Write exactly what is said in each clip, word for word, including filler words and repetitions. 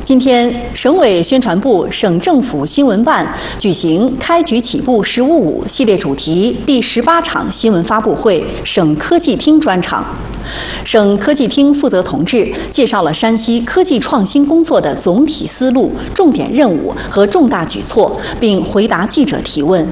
今天，省委宣传部、省政府新闻办举行“开局起步十五五”系列主题第十八场新闻发布会省科技厅专场。省科技厅负责同志介绍了山西科技创新工作的总体思路、重点任务和重大举措，并回答记者提问。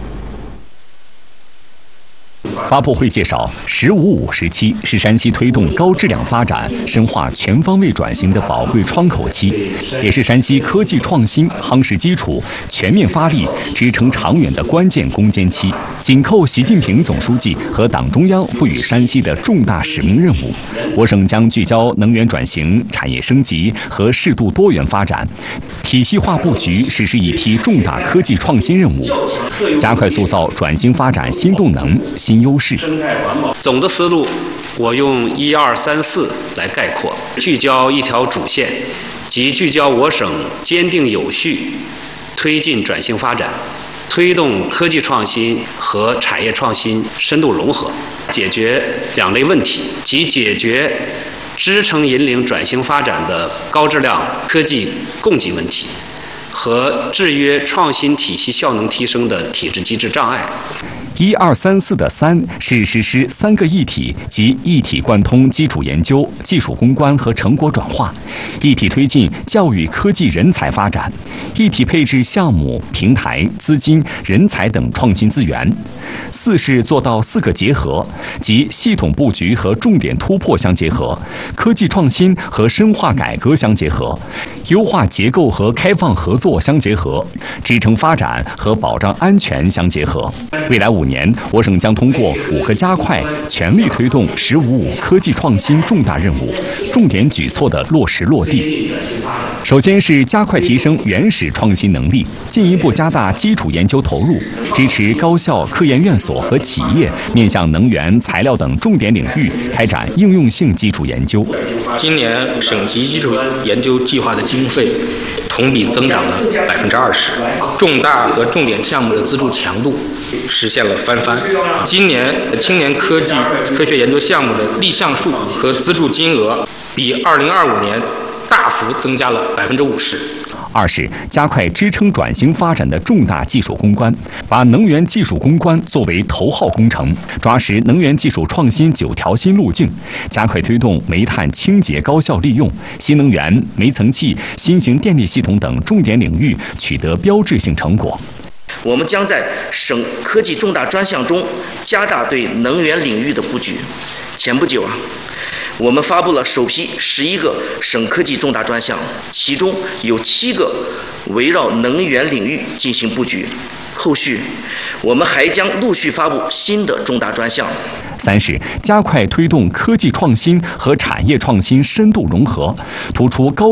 发布会介绍，“十五五”时期是山西推动高质量发展、深化全方位转型的宝贵窗口期，也是山西科技创新夯实基础、全面发力、支撑长远的关键攻坚期。紧扣习近平总书记和党中央赋予山西的重大使命任务，我省将聚焦能源转型、产业升级和适度多元发展，体系化布局实施一批重大科技创新任务，加快塑造转型发展新动能、新优势。 总的思路，我用一二三四来概括：聚焦一条主线，即聚焦我省坚定有序推进转型发展，推动科技创新和产业创新深度融合，解决两类问题，即解决支撑引领转型发展的高质量科技供给问题，和制约创新体系效能提升的体制机制障碍。 一二三四的“三”是实施三个一体，即一体贯通基础研究、技术攻关和成果转化；一体推进教育科技人才发展；一体配置项目、平台、资金、人才等创新资源。四是做到四个结合，即系统布局和重点突破相结合，科技创新和深化改革相结合，优化结构和开放合作相结合，支撑发展和保障安全相结合。未来五年，我省将通过五个加快，全力推动“十五五”科技创新重大任务，重点举措的落实落地。首先是加快提升原始创新能力，进一步加大基础研究投入，支持高校、科研院所和企业面向能源、材料等重点领域开展应用性基础研究。 今年省级基础研究计划的经费同比增长了百分之二十，重大和重点项目的资助强度实现了翻番。今年青年科技科学研究项目的立项数和资助金额比二零二五年大幅增加了百分之五十。 二是加快支撑转型发展的重大技术攻关，把能源技术攻关作为头号工程，抓实能源技术创新九条新路径，加快推动煤炭清洁高效利用、新能源、煤层气、新型电力系统等重点领域取得标志性成果。 我们将在省科技重大专项中加大对能源领域的布局。前不久啊，我们发布了首批十一个省科技重大专项，其中有七个围绕能源领域进行布局。后续我们还将陆续发布新的重大专项。 三是加快推动科技创新和产业创新深度融合，突出高。